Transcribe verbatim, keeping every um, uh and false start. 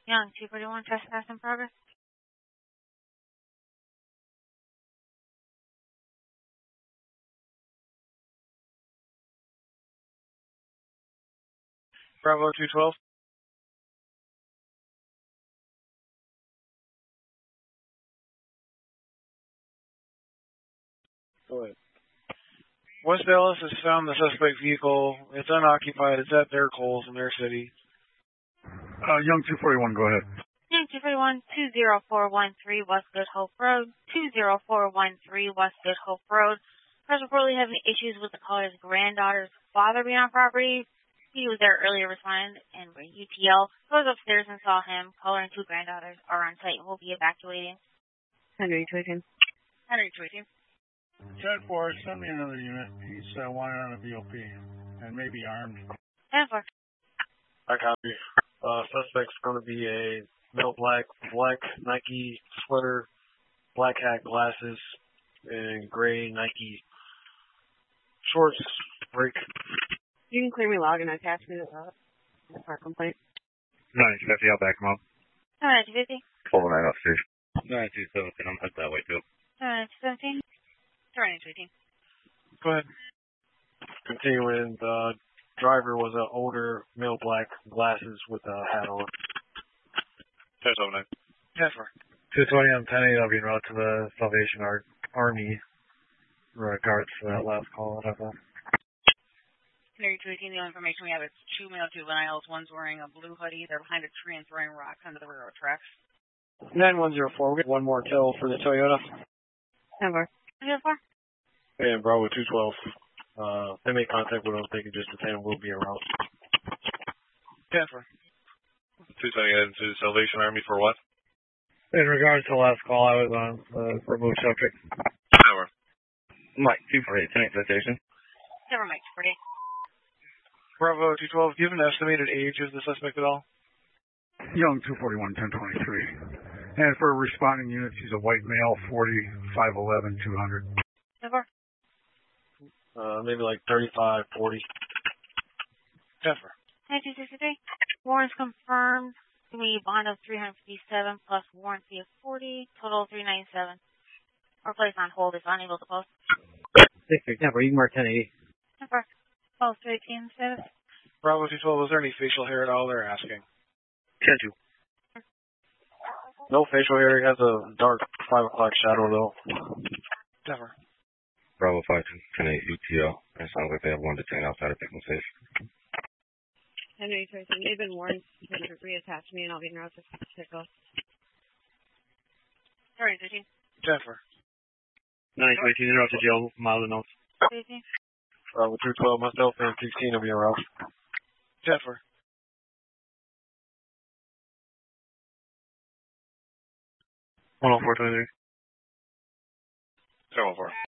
Young, two forty-one, trespass in progress. Bravo two twelve. Go ahead. West Dallas has found the suspect vehicle. It's unoccupied. It's at their Coles in their city. Uh, Young two forty-one, go ahead. Young two forty-one, two zero four one three West Good Hope Road, two zero four one three West Good Hope Road. Has reportedly having issues with the caller's granddaughter's father being on property. He was there earlier responding and U T L goes upstairs and saw him. Caller and two granddaughters are on site and will be evacuating. Henry Twickin. Henry Twickin. ten four, send me another unit. He's uh, wanted on a B O P and maybe armed. ten four. I copy. Uh, suspect's going to be a male black, black Nike sweater, black hat, glasses, and gray Nike shorts. Break. You can clear me log and attach me to the car complaint. nine two fifty, I'll back him up. nine two fifty. twelve oh nine upstairs. nine two seventeen, I'm headed that way too. nine two seventeen. nine two eighteen. Go ahead. Continuing, the driver was an older male black, glasses with a hat on. ten oh nine. Yes, sir. two twenty on ten eight, I'll be en route to the Salvation Ar- Army regards to that last call that I got. Henry Twickin, the only information we have is two male juveniles. One's wearing a blue hoodie. They're behind a tree and throwing rocks under the railroad tracks. nine one zero four, we get one more kill for the Toyota. ten four. ten four. And Bravo two twelve. Uh, they made contact with us. They can just detain. We'll be around. ten four. two twenty into Salvation Army for what? In regards to the last call, I was on the uh, removed subject. ten four. Mike, two forty-eight, ten eight citation. Never Mike, forty-eight. Bravo two twelve, do you have an estimated age of the suspect at all? Young two forty-one, ten twenty-three. And for responding units, he's a white male, forty, five eleven, two hundred. ten four. Uh, maybe like thirty-five, forty. ten four. nine two sixty-three. Warrants confirmed. We bond of three hundred fifty-seven plus warrant fee of forty. Total three ninety-seven. Or placed on hold if unable to post. six three, ten four, you can mark ten eighty. ten four. Oh, three eighteen status. Bravo two twelve, was there any facial hair at all? They're asking. ten two. No facial hair. He has a dark five o'clock shadow though. Never. Bravo five two, ten eight U T L. It sounds like they have one detained outside of Pickman Safe. Henry Twickin, they've been warned to reattach me and I'll be in route to pick up. Sorry, thirteen. Jennifer. nine two eighteen, in route to jail, mile and notes. eighteen. Bravo two twelve, myself and sixteen will be around. Jennifer. one oh four twenty-three. seven one four.